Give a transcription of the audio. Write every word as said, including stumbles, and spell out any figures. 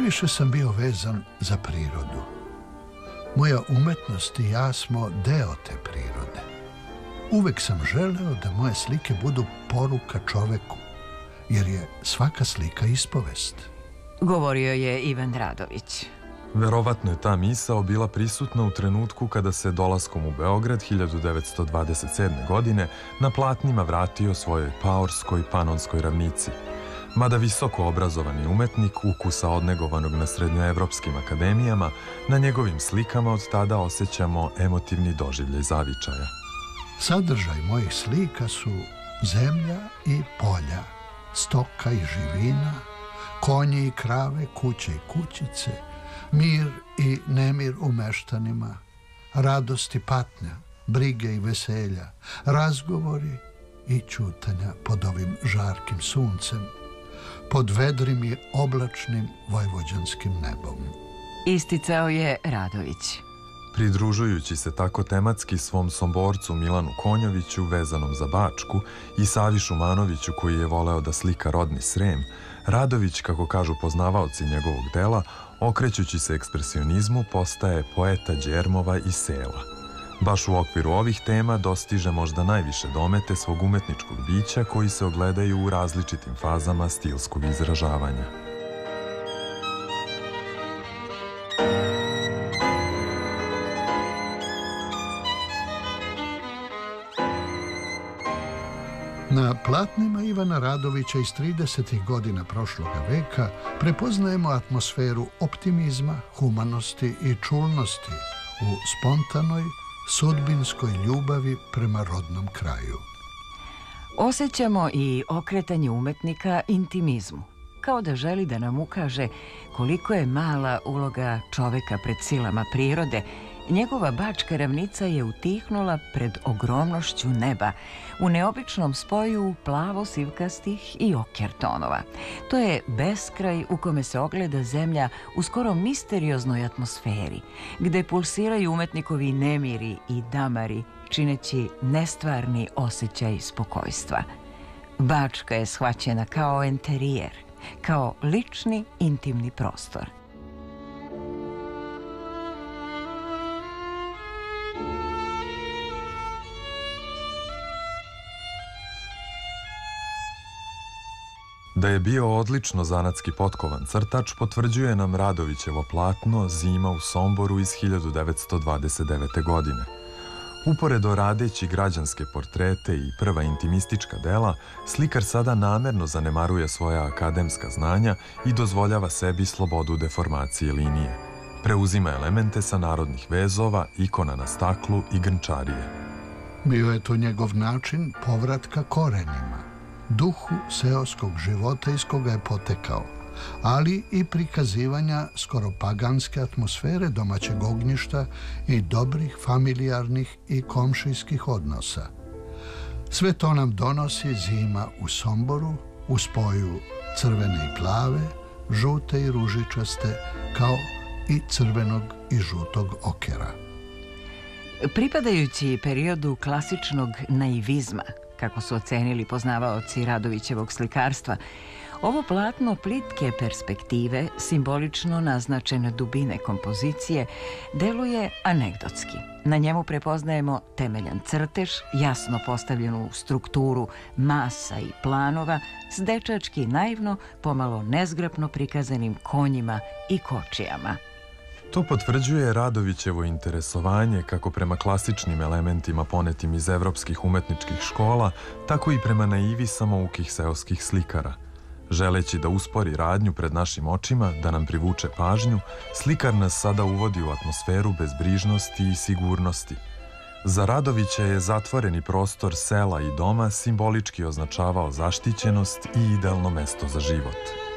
Najviše sam bio vezan za prirodu. Moja umetnost i ja smo deo te prirode. Uvek sam želeo da moje slike budu poruka čoveku, jer je svaka slika ispovest. Govorio je Ivan Radović. Verovatno je ta misao bila prisutna u trenutku kada se dolaskom u Beograd hiljadu devetsto dvadeset sedme. godine na platnima vratio svojoj paorskoj panonskoj ravnici. Mada visoko obrazovani umetnik ukusa odnegovanog na srednjoevropskim akademijama, na njegovim slikama od tada osjećamo emotivni doživljaj zavičaja. Sadržaj mojih slika su zemlja i polja, stoka i živina, konji i krave, kuće i kućice, mir i nemir u meštanima, radost i patnja, brige i veselja, razgovori i ćutanja pod ovim žarkim suncem, pod vedrim i oblačnim vojvođanskim nebom. Isticao je Radović. Pridružujući se tako tematski svom somborcu Milanu Konjoviću vezanom za Bačku i Savi Šumanoviću koji je voleo da slika rodni Srem, Radović, kako kažu poznavaoci njegovog dela, okrećući se ekspresionizmu, postaje poeta đermova i sela. Baš u okviru ovih tema dostiže možda najviše domete svog umetničkog bića koji se ogledaju u različitim fazama stilskog izražavanja. Na platnima Ivana Radovića iz tridesetih godina prošloga veka prepoznajemo atmosferu optimizma, humanosti i čulnosti u spontanoj, sudbinskoj ljubavi prema rodnom kraju. Osjećamo i okretanje umetnika intimizmu, kao da želi da nam ukaže koliko je mala uloga čoveka pred silama prirode. Njegova bačka ravnica je utihnula pred ogromnošću neba, u neobičnom spoju plavo-sivkastih i oker tonova. To je beskraj u kome se ogleda zemlja u skoro misterioznoj atmosferi, gde pulsiraju umetnikovi nemiri i damari, čineći nestvarni osjećaj spokojstva. Bačka je shvaćena kao enterijer, kao lični, intimni prostor. Da je bio odlično zanatski potkovan crtač potvrđuje nam Radovićevo platno Zima u Somboru iz hiljadu devetsto dvadeset devete. godine. Uporedo radeći građanske portrete i prva intimistička dela, slikar sada namerno zanemaruje svoja akademska znanja i dozvoljava sebi slobodu deformacije linije. Preuzima elemente sa narodnih vezova, ikona na staklu i grnčarije. Bio je to njegov način povratka korenima, duhu seoskog života iz koga je potekao, ali i prikazivanja skoro paganske atmosfere domaćeg ognjišta i dobrih familijarnih i komšijskih odnosa. Sve to nam donosi Zima u Somboru u spoju crvene i plave, žute i ružičaste, kao i crvenog i žutog okera. Pripadajući periodu klasičnog naivizma, kako su ocenili poznavaoci Radovićevog slikarstva, ovo platno plitke perspektive, simbolično naznačene dubine kompozicije, deluje anegdotski. Na njemu prepoznajemo temeljan crtež, jasno postavljenu strukturu masa i planova, s dečački naivno, pomalo nezgrapno prikazanim konjima i kočijama. To potvrđuje Radovićevo interesovanje kako prema klasičnim elementima ponetim iz evropskih umetničkih škola, tako i prema naivi samoukih seoskih slikara. Želeći da uspori radnju pred našim očima, da nam privuče pažnju, slikar nas sada uvodi u atmosferu bezbrižnosti i sigurnosti. Za Radovića je zatvoreni prostor sela i doma simbolički označavao zaštićenost i idealno mesto za život.